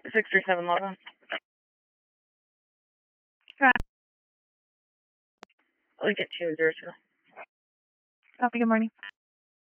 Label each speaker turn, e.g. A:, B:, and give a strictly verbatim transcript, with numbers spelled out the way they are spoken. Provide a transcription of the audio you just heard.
A: six three seven log on. Lincoln two zero two.
B: Copy, good morning.